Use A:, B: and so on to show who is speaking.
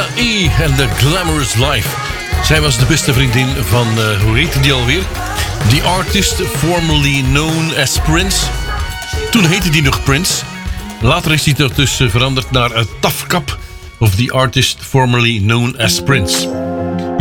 A: E en The Glamorous Life. Zij was de beste vriendin van, hoe heette die alweer? The Artist Formerly Known as Prince. Toen heette die nog Prince. Later is hij dus veranderd naar Tafkap of The Artist Formerly Known as Prince.